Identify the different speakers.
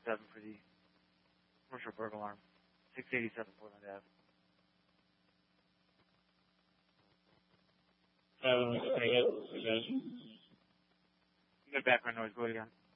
Speaker 1: for the commercial burglar alarm. 687 Portland Ave. No background noise. Go ahead again.